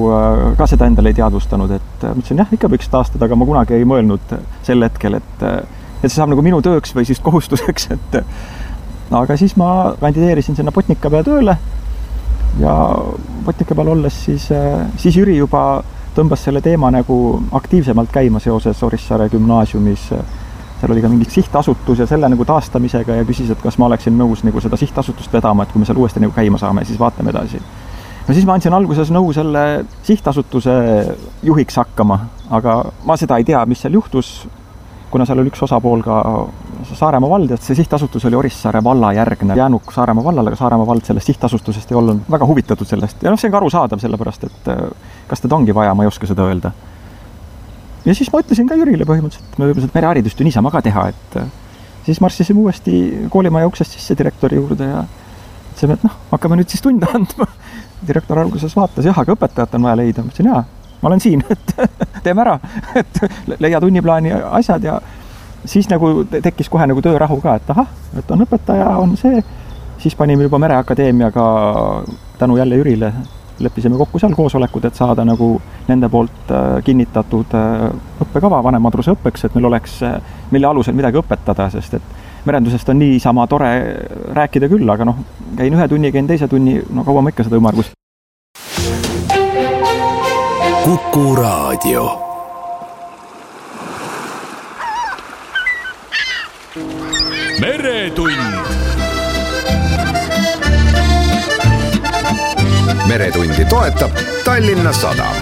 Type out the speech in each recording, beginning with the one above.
ka seda endale ei teadvustanud, et mõtlesin, jah, ikka võiks taastada, aga ma kunagi ei mõelnud sel hetkel, et see saab nagu minu tööks või siis kohustuseks, et aga siis ma kandideerisin sinna Botnica peale tööle ja Botnica peal olles siis Jüri juba tõmbas selle teema nagu aktiivsemalt käima seoses Orissaare gümnaasiumis. Seal oli ka mingi sihtasutus ja selle nagu taastamisega ja küsis, et kas ma oleksin nõus nagu seda sihtasutust vedama, et kui me seal uuesti nagu käima saame, siis vaatame edasi. No siis ma andsin alguses nõu selle sihtasutuse juhiks hakkama, aga ma seda ei tea, mis seal juhtus, kuna seal oli üks osapool ka Saaremaa vald, et see sihtasutus oli Orissaare valla järgne jäänuk Saaremaa vallale, aga Saaremaa vald sellest sihtasutusest ei olnud väga huvitatud sellest. Ja see on ka arusaadav sellepärast, et kas teda ongi vaja, ma ei oska seda öelda. Ja siis ma ütlesin ka Jürile põhimõtteliselt, et me võivad mereharidust ju niisama ka teha, et siis marssisime uuesti koolimaja uksest sisse direktori juurde ja ütlesime, et hakkame nüüd siis tunde andma. Direktor alguses vaatas, jah, aga õpetajat on vaja leida. Ma ütlesin, jaa, ma olen siin, et teeme ära, et leia tunniplaani asjad ja siis nagu tekkis kohe nagu töörahu ka, et et on õpetaja, on see. Siis panime juba Mereakadeemiaga tänu jälle Jürile. Leppisime kokku seal koosolekud, et saada nagu nende poolt kinnitatud õppekava vanemadruse õppeks, et meil oleks, mille alusel midagi õpetada, sest et merendusest on nii sama tore rääkida küll, aga käin ühe tunni, käin teise tunni, kaua ma ikka seda ümmargust. Kuku Raadio. Meretund. Meretundi toetab Tallinna Sadam.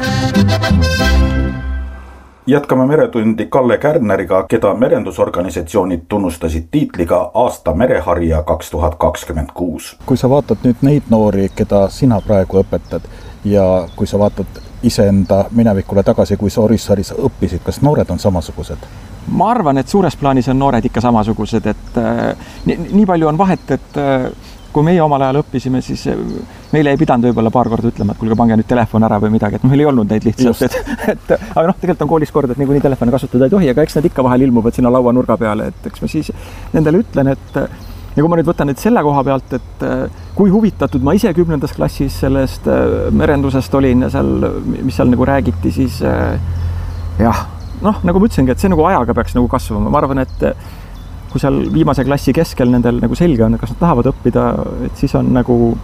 Jätkame Meretundi Kalle Kärneriga, keda merendusorganisatsioonid tunnustasid tiitliga aasta mereharija 2026. Kui sa vaatad nüüd neid noori, keda sina praegu õpetad ja kui sa vaatad iseenda minevikule tagasi, kui sa Orissaares õppisid, kas noored on samasugused? Ma arvan, et suures plaanis on noored ikka samasugused, et nii palju on vahet, et kui meie omal ajal õppisime, siis meile ei pidanud võib-olla paar korda ütlema, et kuulge, pange nüüd telefon ära või midagi, et meil ei olnud neid lihtsalt, aga tegelikult on koolis kord, et niikuinii telefoni kasutada ei tohi, aga eks need ikka vahel ilmuvad sinna laua nurga peale, et eks ma siis nendele ütlen, et ja kui ma nüüd võtan nüüd selle koha pealt, et kui huvitatud ma ise 10. klassis sellest merendusest olin ja seal, mis seal nagu räägiti, siis jah, nagu ma ütlesingi, et see nagu ajaga peaks nagu kasvama. Ma arvan, et kui seal viimase klassi keskel nendel nagu selge on, kas nad tahavad õppida, et siis on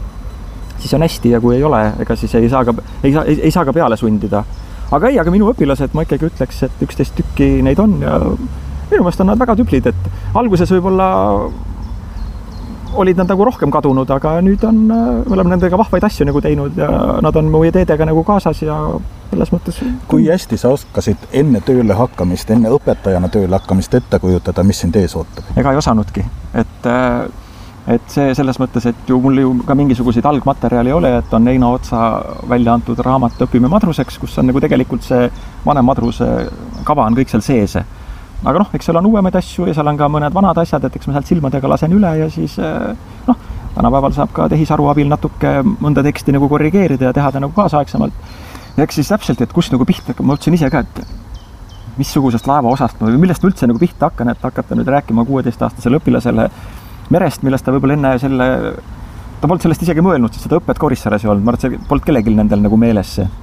hästi ja kui ei ole, ega siis ei saa ka peale sundida. Aga minu õpilased, ma ikkagi ütleks, et 11 tükki neid on ja minu meelest on nad väga tüblid, et alguses võib-olla olid nad nagu rohkem kadunud, aga nüüd me oleme nendega vahvaid asju nagu teinud ja nad on mu ideedega nagu kaasas ja selles mõttes. Kui hästi sa oskasid enne tööle hakkamist, enne õpetajana tööle hakkamist ette kujutada, mis sind ees ootab? Ega ei osanudki, et see selles mõttes, et mul ju ka mingisuguseid algmaterjali ei ole, et on Eino Otsa välja antud raamat Õpime madruseks, kus on nagu tegelikult see vanem madruse kava on kõik seal sees. Aga eks seal on uuemaid asju ja seal on ka mõned vanad asjad, et eks ma sealt silmadega lasen üle ja siis tänapäeval saab ka tehisaru abil natuke mõnda teksti nagu korrigeerida ja teha ta nagu kaasaegsemalt. Ja eks siis täpselt, et kus nagu pihta, ma ütlesin ise ka, et missugusest laeva osast, millest ma üldse nagu pihta hakkan, et hakata nüüd rääkima 16-aastasele õpilasele merest, millest ta võib-olla enne ta polnud sellest isegi mõelnud, sest seda õpet ka Orissaares ei olnud, ma arvan, et see polnud kellelgi nendel nagu meeles see,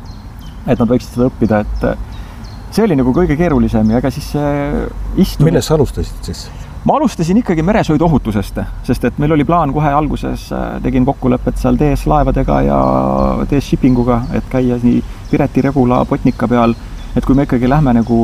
et nad võiksid seda õppida, et see oli nagu kõige keerulisem ja ega siis istumine. Milles sa alustasid siis? Ma alustasin ikkagi meresõiduohutusest, sest et meil oli plaan kohe alguses, tegin kokkulepet seal DS laevadega ja DS shippinguga, et käia nii Pireti, Regula, Botnica peal, et kui me ikkagi lähme nagu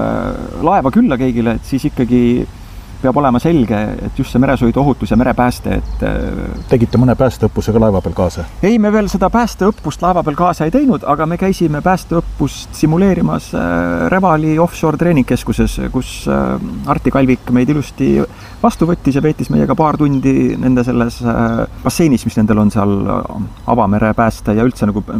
laeva külla keegile, et siis ikkagi peab olema selge, et just see meresõiduohutus ja merepääste, et tegite mõne päästeõppusega laeva peal kaasa? Ei, me veel seda päästeõppust laeva peal kaasa ei teinud, aga me käisime päästeõppust simuleerimas Revali offshore treeningkeskuses, kus Arti Kalvik meid ilusti vastu võttis ja veetis meiega paar tundi nende selles basseinis, mis nendel on seal avamere pääste ja üldse nagu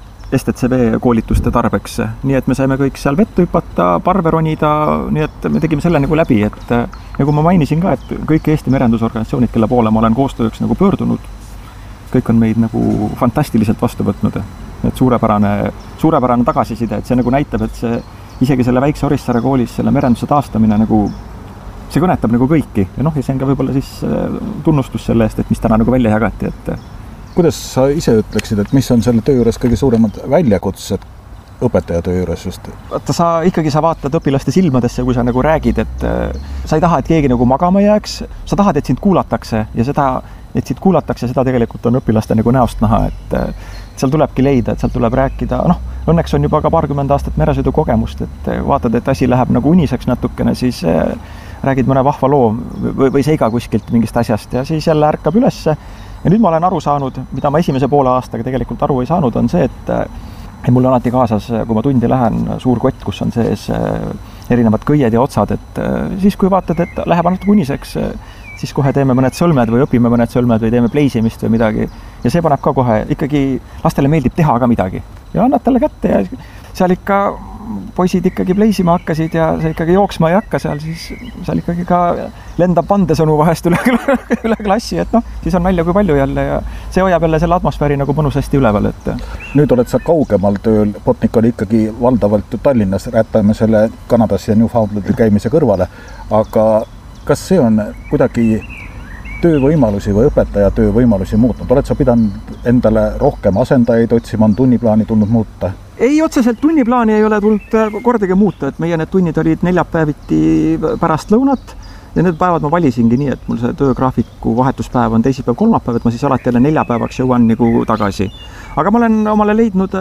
STCV koolituste tarbeks. Nii et me saime kõik seal vette hüpata, parve ronida, nii et me tegime selle nagu läbi, et nagu ma mainisin ka, et kõik Eesti merendusorganisatsioonid, kelle poole ma olen koostööks nagu pöördunud, kõik on meid nagu fantastiliselt vastu võtnud. Et suurepärane tagasiside, et see nagu näitab, et see isegi selle väikse Orissaare koolis selle merenduse taastamine nagu see kõnetab nagu kõiki ja ja see on ka võib-olla siis tunnustus selle eest, et mis täna nagu välja jagati, et kuidas sa ise ütleksid, et mis on selle töö juures kõige suuremad väljakutsed õpetaja töö juures just? Vaata, sa vaatad õpilaste silmadesse, kui sa nagu räägid, et sa ei taha, et keegi nagu magama jääks, sa tahad, et sind kuulatakse ja seda, et sind kuulatakse, seda tegelikult on õpilaste nagu näost näha, et seal tulebki leida, et seal tuleb rääkida, õnneks on juba ka 20 aastat meresõidu kogemust, et vaatad, et asi läheb nagu uniseks natukene, siis räägid mõne vahva loo või seiga kuskilt mingist asjast ja siis jälle ärkab ülesse. Ja nüüd ma olen aru saanud, mida ma esimese poole aastaga tegelikult aru ei saanud, on see, et mul on alati kaasas, kui ma tundi lähen, suur kott, kus on sees erinevad kõied ja otsad, et siis kui vaatad, et läheb natuke uniseks, siis kohe teeme mõned sõlmed või õpime mõned sõlmed või teeme pleisimist või midagi. Ja see paneb ka kohe, ikkagi lastele meeldib teha ka midagi. Ja annad talle kätte ja seal ikka poisid ikkagi pleisima hakkasid ja see ikkagi jooksma ei hakka seal, siis seal ikkagi ka lendab vandesõnu vahest üle klassi, et siis on nalja kui palju jälle ja see hoiab jälle selle atmosfääri nagu mõnusasti üleval, et nüüd oled sa kaugemal tööl, Botnik oli ikkagi valdavalt Tallinnas, räätame selle Kanadas ja Newfoundlandil käimise kõrvale, aga kas see on kuidagi töövõimalusi või õpetaja töövõimalusi muutnud? Oled sa pidanud endale rohkem asendajaid otsima, on tunniplaani tulnud muuta? Ei, otseselt tunniplaani ei ole tulnud kordagi muuta, et meie need tunnid olid neljapäeviti pärast lõunat ja need päevad ma valisingi nii, et mul see töögraafiku vahetuspäev on teisipäev, kolmapäev, et ma siis alati jälle neljapäevaks jõuan nagu tagasi. Aga ma olen omale leidnud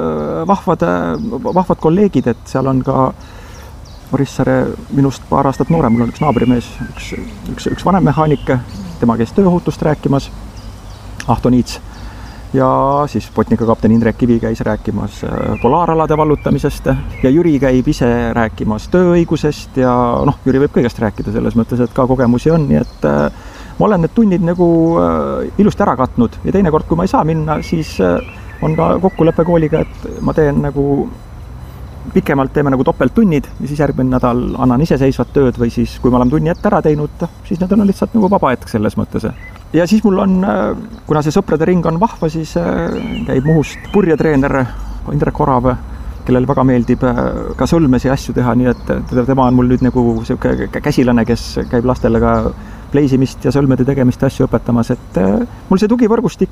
vahvad kolleegid, et seal on ka Orissaare minust paar aastat noorem, mul on üks naabrimees, üks vanem mehaanik, tema käis tööohutust rääkimas, Ahto Niits, ja siis Botnika kapten Indrek Kivi käis rääkimas polaaralade vallutamisest ja Jüri käib ise rääkimas tööõigusest ja Jüri võib kõigest rääkida selles mõttes, et ka kogemusi on, nii et ma olen need tunnid nagu ilusti ära katnud ja teinekord, kui ma ei saa minna, siis on ka kokkulepe kooliga, et ma teen nagu pikemalt teeme nagu topelttunnid ja siis järgmine nädal annan iseseisvat tööd või siis, kui ma olen tunni ette ära teinud, siis need on lihtsalt nagu vaba hetk selles mõttes. Ja siis mul on, kuna see sõprade ring on vahva, siis käib Muhust purjetreener Indrek Orav, kellel väga meeldib ka sõlmesi asju teha, nii et tema on mul nüüd nagu selline käsilane, kes käib lastele ka pleisimist ja sõlmede tegemist asju õpetamas, et mul see tugivõrgustik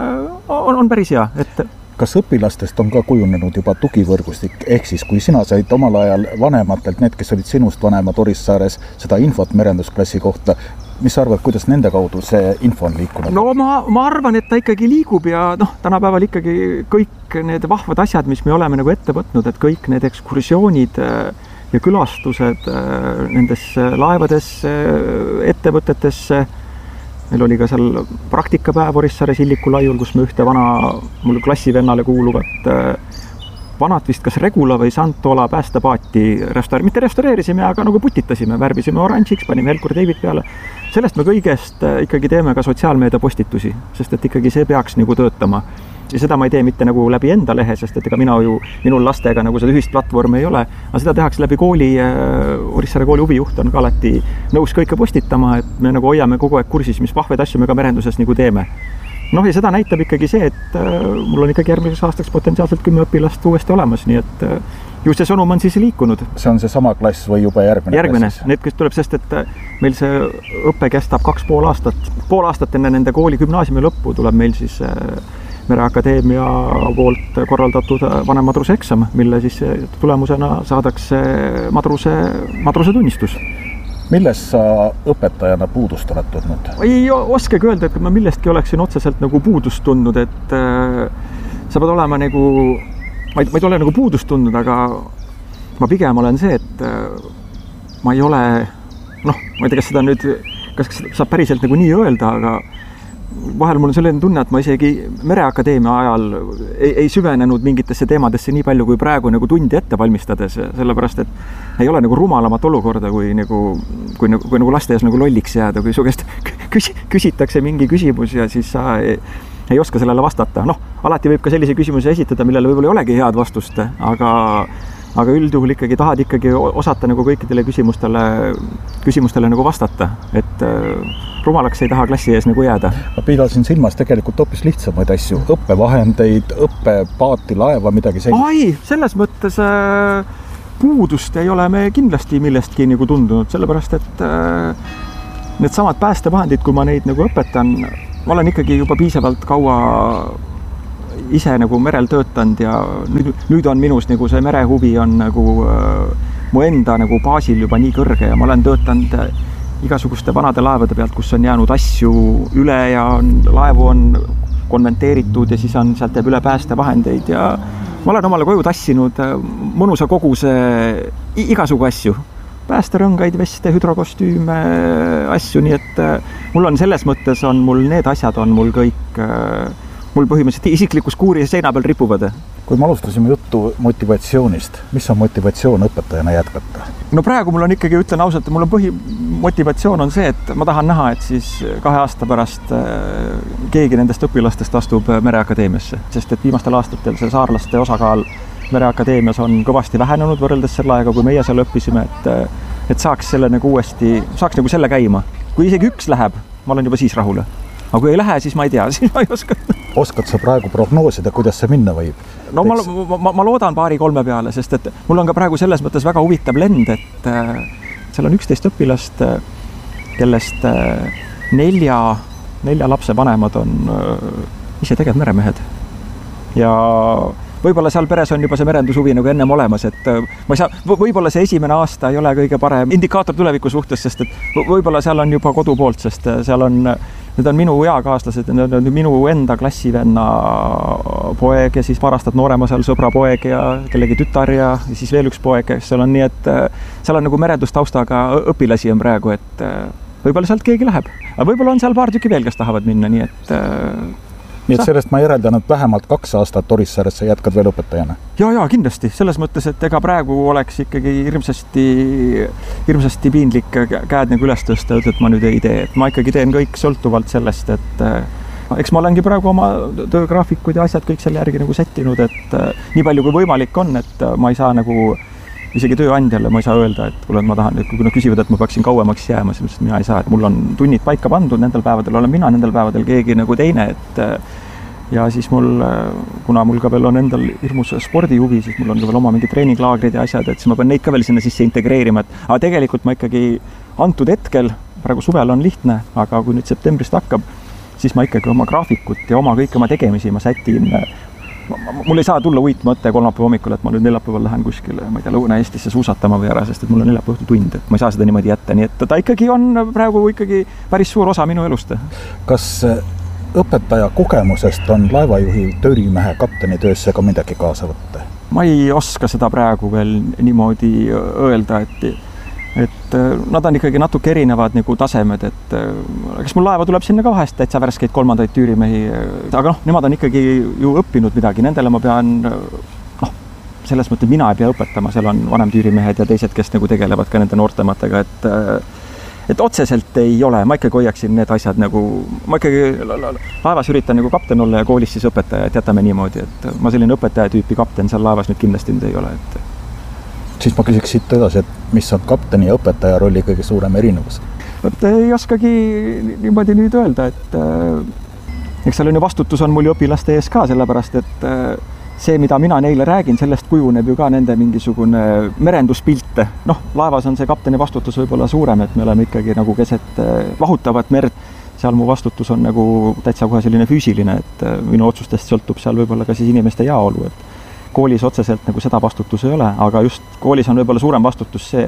on päris hea, et kas õpilastest on ka kujunenud juba tugivõrgustik, ehk siis kui sina said omal ajal vanematelt, need, kes olid sinust vanemad Orissaares, seda infot merendusklassi kohta, mis sa arvad, kuidas nende kaudu see info on liikunud? No ma arvan, et ta ikkagi liigub ja tänapäeval ikkagi kõik need vahvad asjad, mis me oleme nagu ette võtnud, et kõik need ekskursioonid ja külastused nendesse laevadesse, ettevõtetesse. Meil oli ka seal praktikapäev Orissaare Silliku laiul, kus me ühte mul klassivennale kuuluvat vanat vist kas Regula või Santola päästepaati mitte restaureerisime, aga nagu putitasime, värvisime oranžiks, panime Helkur teibid peale. Sellest me kõigest ikkagi teeme ka sotsiaalmeedia postitusi, sest et ikkagi see peaks nagu töötama. Ja seda ma ei tee mitte nagu läbi enda lehe, sest et ega minul lastega nagu seda ühist platvormi ei ole, aga seda tehakse läbi kooli, Orissaare kooli huvijuht on ka alati nõus kõike postitama, et me nagu hoiame kogu aeg kursis, mis vahvaid asju me ka merenduses nagu teeme. Ja seda näitab ikkagi see, et mul on ikkagi järgmiseks aastaks potentsiaalselt 10 õpilast uuesti olemas, nii et ju see sõnum on siis liikunud. See on see sama klass või juba järgmine? Järgmine, need, kes tuleb, sest et meil see õpe kestab 2,5 aastat. Pool aastat enne nende kooli gümnaasiumi lõppu tuleb meil siis Mereakadeemia poolt korraldatud vanemmadruse eksam, mille siis tulemusena saadakse madruse tunnistus. Milles sa õpetajana puudust oled tundnud? Ei oskagi öelda, et ma millestki oleksin otseselt nagu puudust tundnud, et sa pead olema nagu, ma ei ole nagu puudust tundnud, aga ma pigem olen see, et ma ei ole, ma ei tea, kas seda nüüd, kas saab päriselt nagu nii öelda, aga vahel mul on selline tunne, et ma isegi Mereakadeemia ajal ei süvenenud mingitesse teemadesse nii palju kui praegu nagu tundi ette valmistades, sellepärast et ei ole nagu rumalamat olukorda, kui nagu lasteaias nagu lolliks jääda, kui su käest küsitakse mingi küsimus ja siis sa ei oska sellele vastata. Alati võib ka sellise küsimuse esitada, millele võib-olla ei olegi head vastust, aga üldjuhul ikkagi tahad ikkagi osata nagu kõikidele küsimustele nagu vastata, et rumalaks ei taha klassi ees nagu jääda. Ma pidasin silmas tegelikult hoopis lihtsamaid asju, õppevahendeid, õppepaati, laeva, midagi sellist. Ai, selles mõttes puudust ei ole me kindlasti millestki nagu tundunud, sellepärast et need samad päästevahendid, kui ma neid nagu õpetan, ma olen ikkagi juba piisavalt kaua ise nagu merel töötanud ja nüüd on minus nagu see merehuvi on nagu mu enda nagu baasil juba nii kõrge ja ma olen töötanud igasuguste vanade laevade pealt, kus on jäänud asju üle ja laevu on konventeeritud ja siis on sealt jääb üle päästevahendeid ja ma olen omale koju tassinud mõnusa koguse igasugu asju. Päästerõngaid, veste, hüdrokostüüme, asju, nii et mul on selles mõttes on mul need asjad on mul kõik mul põhimõtteliselt isiklikus kuuri seina peal ripuvad. Kui me alustasime juttu motivatsioonist, mis on motivatsioon õpetajana jätkata? No praegu mul on ikkagi, ütlen ausalt, mul on põhimotivatsioon on see, et ma tahan näha, et siis 2 aasta pärast keegi nendest õpilastest astub Mereakadeemiasse, sest et viimastel aastatel see saarlaste osakaal Mereakadeemias on kõvasti vähenenud võrreldes selle aega, kui meie seal õppisime, et saaks selle nagu uuesti, saaks nagu selle käima. Kui isegi 1 läheb, ma olen juba siis rahule. Aga kui ei lähe, siis ma ei tea, siis ma ei oska. Oskad sa praegu prognoosida, kuidas see minna võib? No ma loodan 2-3 peale, sest et mul on ka praegu selles mõttes väga huvitav lend, et seal on 11 õpilast, kellest 4 lapse vanemad on ise tegelikult meremehed. Ja võib-olla seal peres on juba see merendushuvi nagu ennem olemas, et ma ei saa, võib-olla see esimene aasta ei ole kõige parem indikaator tuleviku suhtes, sest et võib-olla seal on juba kodupoolt, sest seal on, need on minu eakaaslased, need on minu enda klassivenna poeg ja siis paar aastat noorema seal sõbra poeg ja kellegi tütar ja siis veel üks poeg, kes seal on nii, et seal on nagu merendustaustaga õpilasi on praegu, et võib-olla sealt keegi läheb. Aga võib-olla on seal paar tükki veel, kes tahavad minna, nii et Nii et sellest ma järeldan, et vähemalt 2 aastat Orissaarest sa jätkad veel õpetajana? Ja, kindlasti. Selles mõttes, et ega praegu oleks ikkagi hirmsasti piinlik käed nagu üles tõsta, et ma nüüd ei tee. Et ma ikkagi teen kõik sõltuvalt sellest, et eks ma olengi praegu oma töögraafikud ja asjad kõik selle järgi nagu settinud, et nii palju kui võimalik on, et ma ei saa nagu isegi tööandjale ma ei saa öelda, et kuule, ma tahan, kui nad küsivad, et ma peaksin kauemaks jääma, siis mina ei saa, et mul on tunnid paika pandud, nendel päevadel olen mina, nendel päevadel keegi nagu teine, et ja siis mul, kuna mul ka veel on endal hirmus spordihuvi, siis mul on ka veel oma mingi treeninglaagrid ja asjad, et siis ma pean neid ka veel sinna sisse integreerima, et aga tegelikult ma ikkagi antud hetkel, praegu suvel on lihtne, aga kui nüüd septembrist hakkab, siis ma ikkagi oma graafikut ja kõik oma tegemisi ma sätin. Mul ei saa tulla uitmõtte kolmapäeva hommikul, et ma nüüd neljapäeval lähen kuskile, ma ei tea, Lõuna-Eestisse suusatama või ära, sest et mul on neljapäeva õhtul tund, et ma ei saa seda niimoodi jätta, nii et ta ikkagi on praegu ikkagi päris suur osa minu elust. Kas õpetaja kogemusest on laevajuhi, töörimehe, kapteni töösse ka midagi kaasa võtta? Ma ei oska seda praegu veel niimoodi öelda, et nad on ikkagi natuke erinevad nagu tasemed, et kes mul laeva tuleb sinna ka vahest täitsa värskeid 3. tüürimehi, aga nemad on ikkagi ju õppinud midagi, nendele ma pean, selles mõttes mina ei pea õpetama, seal on vanem tüürimehed ja teised, kes nagu tegelevad ka nende noortematega, et otseselt ei ole, ma ikkagi hoiaksin need asjad nagu, ma ikkagi laevas üritan nagu kapten olla ja koolis siis õpetaja, et jätame niimoodi, et ma selline õpetaja tüüpi kapten seal laevas nüüd kindlasti nüüd ei ole, et siis ma küsiks siit edasi, et mis on kapteni ja õpetaja rolli kõige suurem erinevus? Ei oskagi niimoodi nüüd öelda, et eks seal on ju vastutus on mul ju õpilaste ees ka, sellepärast et see, mida mina neile räägin, sellest kujuneb ju ka nende mingisugune merenduspilt. Laevas on see kapteni vastutus võib-olla suurem, et me oleme ikkagi nagu keset vahutavat merd. Seal mu vastutus on nagu täitsa kohe selline füüsiline, et minu otsustest sõltub seal võib-olla ka siis inimeste jaolu, et koolis otseselt nagu seda vastutus ei ole, aga just koolis on võib-olla suurem vastutus see,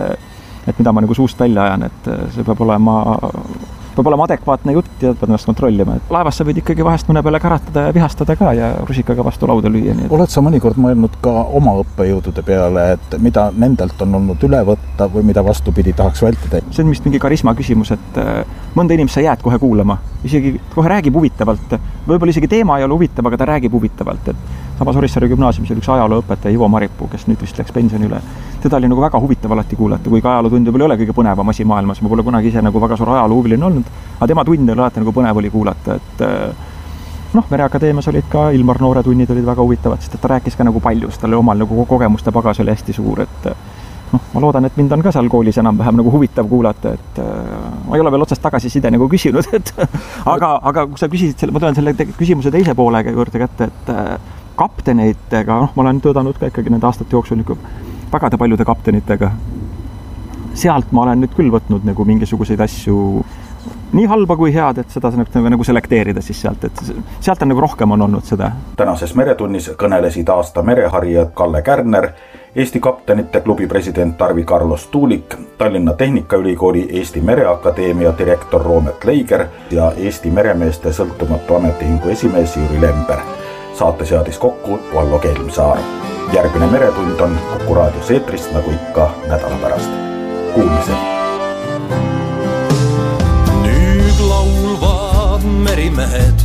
et mida ma nagu suust välja ajan, et see peab olema adekvaatne jutt ja peab ennast kontrollima. Et laevas sa võid ikkagi vahest mõne peale karatada ja vihastada ka ja rusikaga vastu lauda lüüa. Oled sa mõnikord mõelnud ka oma õppejõudude peale, et mida nendelt on olnud üle võtta või mida vastupidi tahaks vältida? See on vist mingi karisma küsimus, et mõnda inimest sa jääd kohe kuulama, isegi kohe räägib huvitavalt. Võib-olla isegi teema ei ole huvitav, aga ta räägib huvitavalt. Et samas Orissaare gümnaasiumis oli üks ajalooõpetaja Ivo Maripuu, kes nüüd vist läks pensioni üle. Teda oli nagu väga huvitav alati kuulata, kui ajalootund ei ole kõige põnevam asi maailmas. Ma pole kunagi ise nagu väga suur ajaloohuviline olnud, aga tema tunde oli alati nagu põnev oli kuulata, et Mereakadeemias olid ka Ilmar Noore tunnid olid väga huvitavad, sest ta rääkis ka nagu palju, sest tal omal nagu kogemuste pagas oli hästi suur, et ma loodan, et mind on ka seal koolis enam-vähem nagu huvitav kuulata, et ma ei ole veel otsest tagasiside nagu küsinud, et aga kui sa küsisid, ma tulen selle küsimuse teise poolega juurde kätte, et kapteneitega, ma olen töötanud ka ikkagi nende aastate jooksul nagu väga paljude kaptenitega. Sealt ma olen nüüd küll võtnud nagu mingisuguseid asju nii halba kui head, et seda nagu selekteerida siis sealt, et sealt on nagu rohkem on olnud seda. Tänases Meretunnis kõnelesid aasta mereharijad Kalle Kärner, Eesti kaptenite klubi president Tarvi Carlos Tuulik, Tallinna Tehnikaülikooli Eesti Mereakadeemia direktor Roomet Leiger ja Eesti Meremeeste Sõltumatu Ametiühingu esimees Jüri Lember. Saate seadis kokku Vallo Kelmsaar. Järgmine Meretund on Kuku raadios eetrist nagu ikka nädala pärast. Kuulmisel! Nüüd laulvad merimehed